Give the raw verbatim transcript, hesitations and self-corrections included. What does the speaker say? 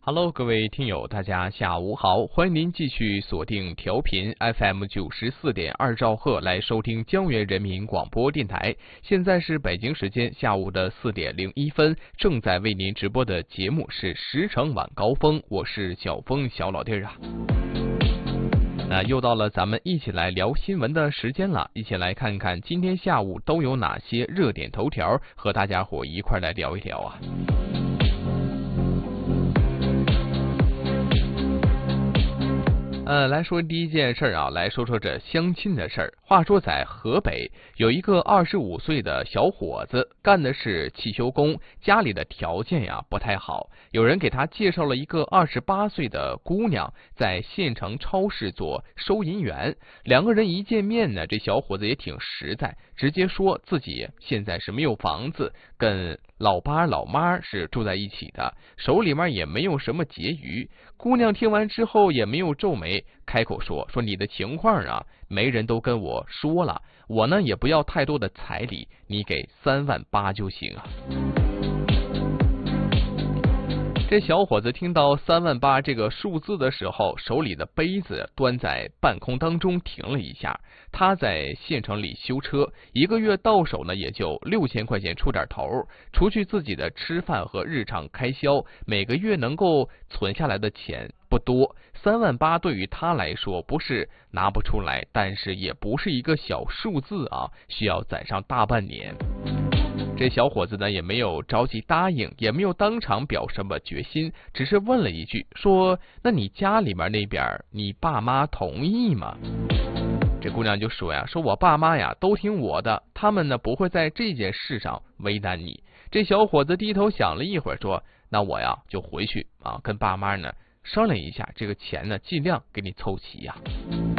Hello， 各位听友，大家下午好，欢迎您继续锁定调频 F M 九十四点二兆赫来收听江源人民广播电台。现在是北京时间下午的四点零一分，正在为您直播的节目是十城晚高峰，我是小峰小老弟儿啊。那又到了咱们一起来聊新闻的时间了，一起来看看今天下午都有哪些热点头条，和大家伙一块来聊一聊啊。呃，来说第一件事啊，来说说这相亲的事儿。话说在河北有一个二十五岁的小伙子，干的是汽修工，家里的条件呀不太好。有人给他介绍了一个二十八岁的姑娘，在县城超市做收银员。两个人一见面呢，这小伙子也挺实在，直接说自己现在是没有房子，跟老爸老妈是住在一起的，手里面也没有什么结余。姑娘听完之后也没有皱眉，开口说说你的情况啊，没人都跟我说了，我呢也不要太多的彩礼，你给三万八就行啊。这小伙子听到三万八这个数字的时候，手里的杯子端在半空当中停了一下。他在县城里修车，一个月到手呢也就六千块钱出点头，除去自己的吃饭和日常开销，每个月能够存下来的钱不多。三万八对于他来说不是拿不出来，但是也不是一个小数字啊，需要攒上大半年。这小伙子呢也没有着急答应，也没有当场表什么决心，只是问了一句说，那你家里面那边你爸妈同意吗？这姑娘就说呀，说我爸妈呀都听我的，他们呢不会在这件事上为难你。这小伙子低头想了一会儿说，那我呀就回去啊跟爸妈呢商量一下，这个钱呢尽量给你凑齐呀。